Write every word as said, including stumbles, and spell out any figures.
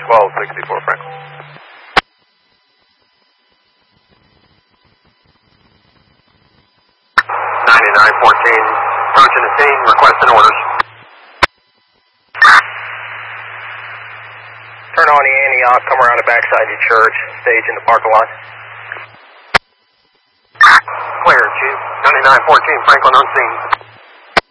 twelve sixty-four Franklin. ninety-nine fourteen, approaching the scene, requesting orders. Turn on the Antioch, come around the backside of the church, stage in the parking lot. Clear, Chief. ninety-nine fourteen, Franklin on scene.